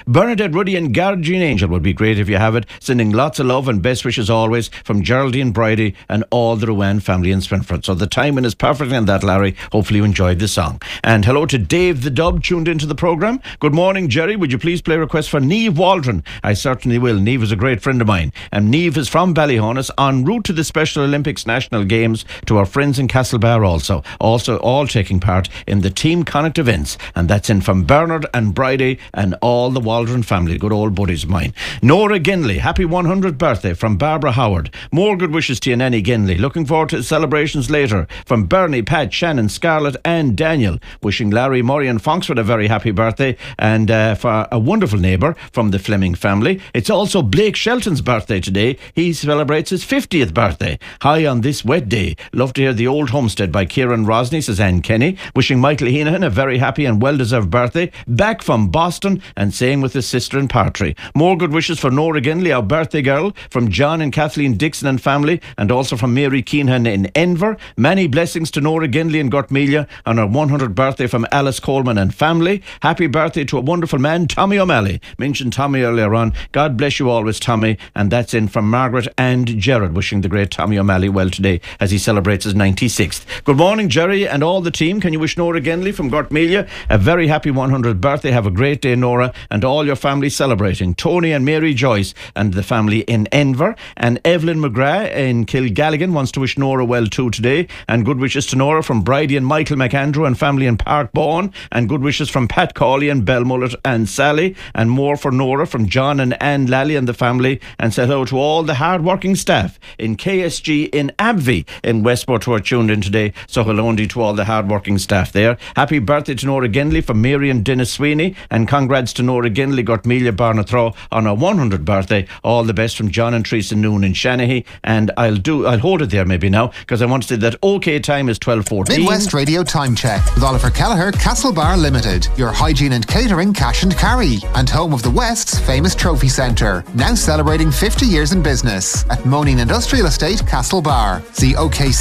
Bernadette Ruddy and Guardian Angel would be great if you have it. Sending lots of love and best wishes always from Geraldine Bridie and all the Ruan family in Swinford. So the timing is perfect in that, Larry. Hopefully you enjoyed the song. And hello to Dave the Dub, tuned into the programme. Good morning, Jerry. Would you please play a request for Niamh Waldron? I certainly will. Niamh is a great friend of mine. And Niamh is from Ballyhonus, en route to the Special Olympics National Games, to our friends in Castlebar also all taking part in the Team Connacht events. And that's in from Bernard and Bridie and all the Waldron family, good old buddies of mine. Nora Ginley, happy 100th birthday from Barbara Howard. More good wishes to you, Nanny Ginley. Looking forward to the celebrations later from Bernie, Pat, Shannon, Scarlett and Daniel. Wishing Larry, Murray and Fonksford a very happy birthday, and for a wonderful neighbour from the Fleming family. It's also Blake Shelton's birthday today. He celebrates his 50th birthday. Hi on this wet day. Love to hear The Old Homestead by Kieran Rosny, says Anne Kenny. Wishing Michael Heenahan a very happy and well-deserved birthday. Back from Boston and staying with his sister in Partry. More good wishes for Nora Ginley, our birthday girl, from John and Kathleen Dixon and family, and also from Mary Keenan in Enver. Many blessings to Nora Ginley and Gortmelia on her 100th birthday from Alice Coleman and family. Happy birthday to a wonderful man, Tommy O'Malley. Mentioned Tommy earlier on. God bless you always, Tommy. And that's in from Margaret and Gerard, wishing the great Tommy O'Malley well today as he celebrates his 96th. Good morning, Jerry and all the team. Can you wish Nora Ginley from Gortmelia a very happy 100th birthday? Have a great day, Nora, and all your family celebrating. Tony and Mary Joyce and the family in Enver. And Evelyn McGrath in Kilgalligan wants to wish Nora well too today. And good wishes to Nora from Bridie and Michael McAndrew and family in Park Bawn. And good wishes from Pat Cawley and Belmullet and Sally. And more for Nora from John and Anne Lally and the family. And say hello to all the hard-working staff in KSG in Abvey in Westport who are tuned in today. So hello indeed to all the hard-working staff there. Happy birthday to Nora Ginley from Mary and Dennis Sweeney. And congrats to Nora Ginley, Gortmelia Barnathrow on her 100th birthday. All the best from John and Teresa Noon in Shanahy. And I'll hold it there maybe now, because I want to say that OK time is 12:14. Midwest Radio Time Check with Oliver Kelleher, Castlebar Limited, your hygiene and catering cash and carry, and home of the West's famous trophy centre, now celebrating 50 years in business at Moaning Industrial Estate, Castlebar. See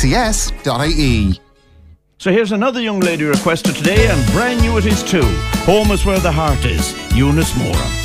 okcs.ie. So here's another young lady requested today, and brand new it is too. Home is where the heart is. Eunice Mora.